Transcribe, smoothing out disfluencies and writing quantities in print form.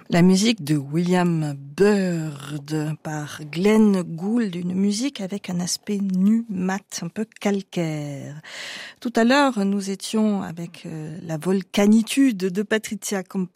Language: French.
La musique de William Byrd par Glenn Gould, une musique avec un aspect nu, mat, un peu calcaire. Tout à l'heure, nous étions avec la volcanitude de Patricia Campana.